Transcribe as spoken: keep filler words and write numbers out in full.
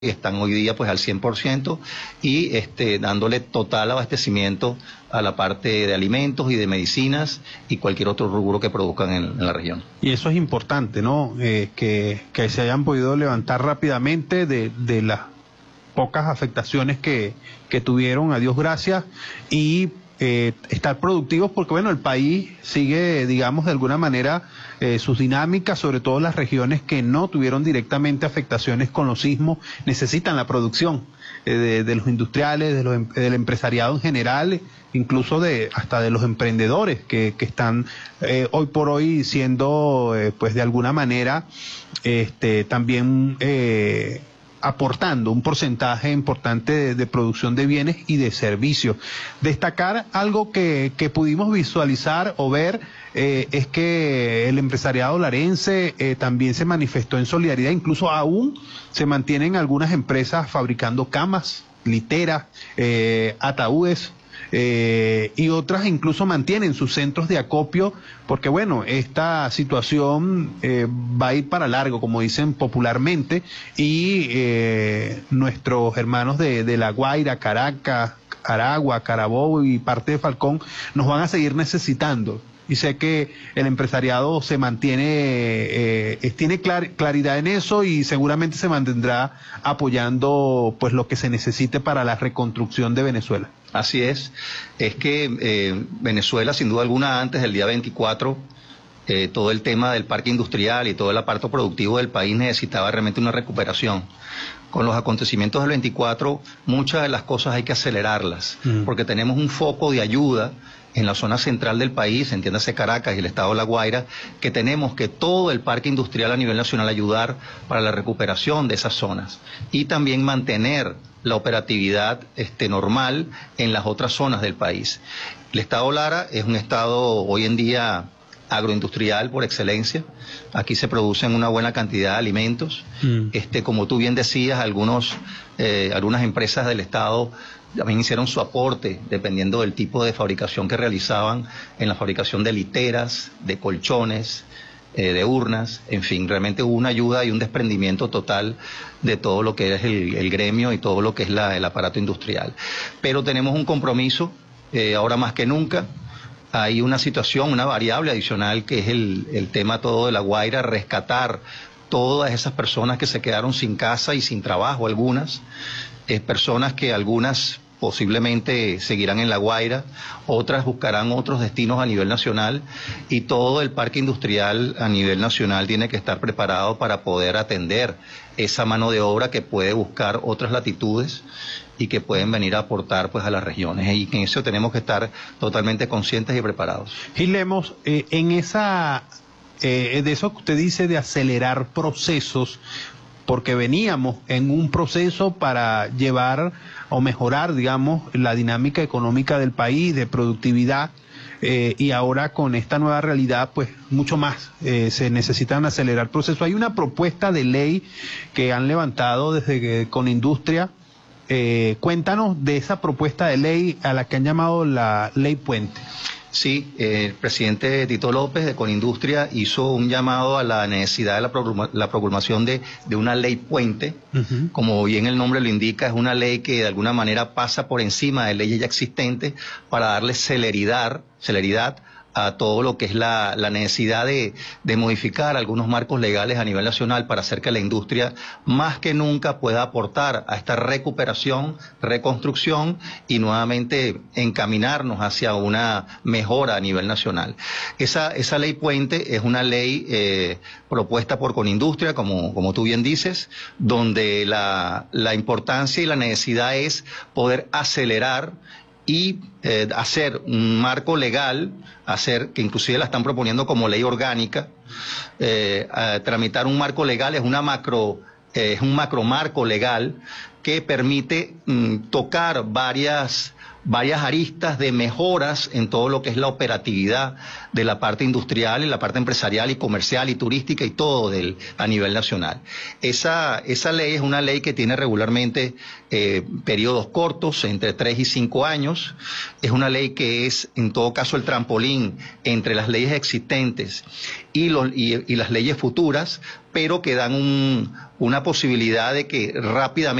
y están hoy día pues al cien por ciento y este, dándole total abastecimiento a la parte de alimentos y de medicinas y cualquier otro rubro que produzcan en, en la región. Y eso es importante, ¿no? Eh, que, que se hayan podido levantar rápidamente de, de las pocas afectaciones que, que tuvieron, a Dios gracias, y eh, estar productivos porque, bueno, el país sigue, digamos, de alguna manera eh, sus dinámicas, sobre todo las regiones que no tuvieron directamente afectaciones con los sismos, necesitan la producción eh, de, de los industriales, de los, del empresariado en general, incluso de hasta de los emprendedores que, que están eh, hoy por hoy siendo, eh, pues de alguna manera, este, también eh, aportando un porcentaje importante de, de producción de bienes y de servicios. Destacar algo que, que pudimos visualizar o ver eh, es que el empresariado larense eh, también se manifestó en solidaridad, incluso aún se mantienen algunas empresas fabricando camas, literas, eh, ataúdes, Eh, y otras incluso mantienen sus centros de acopio, porque bueno, esta situación eh, va a ir para largo, como dicen popularmente, y eh, nuestros hermanos de, de La Guaira, Caracas, Aragua, Carabobo y parte de Falcón nos van a seguir necesitando. Y sé que el empresariado se mantiene, eh, tiene clar, claridad en eso y seguramente se mantendrá apoyando pues lo que se necesite para la reconstrucción de Venezuela. Así es, es que eh, Venezuela sin duda alguna antes del día veinticuatro, eh, todo el tema del parque industrial y todo el aparato productivo del país necesitaba realmente una recuperación. Con los acontecimientos del veinticuatro, muchas de las cosas hay que acelerarlas, mm. porque tenemos un foco de ayuda en la zona central del país, entiéndase Caracas y el estado de La Guaira, que tenemos que todo el parque industrial a nivel nacional ayudar para la recuperación de esas zonas y también mantener la operatividad este, normal en las otras zonas del país. El estado Lara es un estado hoy en día agroindustrial por excelencia. Aquí se producen una buena cantidad de alimentos. Mm. Este, como tú bien decías, algunos, eh, algunas empresas del estado también hicieron su aporte, dependiendo del tipo de fabricación que realizaban, en la fabricación de literas, de colchones, eh, de urnas, en fin, realmente hubo una ayuda y un desprendimiento total de todo lo que es el, el gremio y todo lo que es la, el aparato industrial. Pero tenemos un compromiso, eh, ahora más que nunca. Hay una situación, una variable adicional que es el, el tema todo de La Guaira, rescatar todas esas personas que se quedaron sin casa y sin trabajo, algunas, eh, personas que algunas posiblemente seguirán en La Guaira, otras buscarán otros destinos a nivel nacional y todo el parque industrial a nivel nacional tiene que estar preparado para poder atender esa mano de obra que puede buscar otras latitudes y que pueden venir a aportar pues a las regiones, y en eso tenemos que estar totalmente conscientes y preparados. Gil Lemos, eh, en esa, eh, de eso que usted dice de acelerar procesos, porque veníamos en un proceso para llevar o mejorar, digamos, la dinámica económica del país, de productividad, eh, y ahora con esta nueva realidad, pues mucho más, eh, se necesitan acelerar procesos. Hay una propuesta de ley que han levantado desde que, con Industria. Eh, cuéntanos de esa propuesta de ley a la que han llamado la Ley Puente. Sí, eh, el presidente Tito López de Conindustria hizo un llamado a la necesidad de la, proclama, la proclamación de, de una ley puente. Uh-huh. Como bien el nombre lo indica, es una ley que de alguna manera pasa por encima de leyes ya existentes para darle celeridad, celeridad a todo lo que es la, la necesidad de, de modificar algunos marcos legales a nivel nacional para hacer que la industria más que nunca pueda aportar a esta recuperación, reconstrucción y nuevamente encaminarnos hacia una mejora a nivel nacional. Esa, esa ley puente es una ley eh, propuesta por Conindustria, como, como tú bien dices, donde la, la importancia y la necesidad es poder acelerar y eh, hacer un marco legal, hacer que inclusive la están proponiendo como ley orgánica, eh, tramitar un marco legal es una macro, eh, es un macro marco legal que permite mm, tocar varias varias aristas de mejoras en todo lo que es la operatividad de la parte industrial, en la parte empresarial y comercial y turística y todo del, a nivel nacional. Esa, esa ley es una ley que tiene regularmente eh, periodos cortos, entre tres y cinco años. Es una ley que es, en todo caso, el trampolín entre las leyes existentes y, los, y, y las leyes futuras, pero que dan un, una posibilidad de que rápidamente